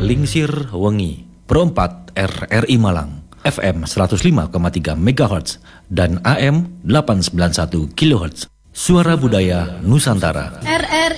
Lingsir Wengi, Pro 4 RRI Malang, FM 105,3 MHz dan AM 891 kHz. Suara Budaya Nusantara.